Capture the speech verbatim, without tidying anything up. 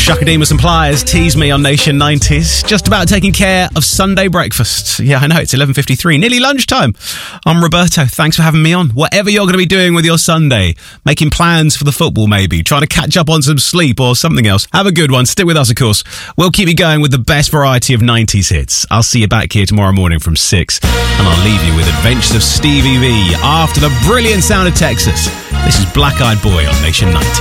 Shaka Demus and Pliers, Tease Me on Nation nineties. Just about taking care of Sunday breakfast. Yeah, I know, it's eleven fifty-three, nearly lunchtime. I'm Roberto, thanks for having me on. Whatever you're going to be doing with your Sunday, making plans for the football maybe, trying to catch up on some sleep or something else, have a good one. Stick with us, of course. We'll keep you going with the best variety of nineties hits. I'll see you back here tomorrow morning from six, and I'll leave you with Adventures of Stevie V after the brilliant sound of Texas. This is Black Eyed Boy on Nation ninety.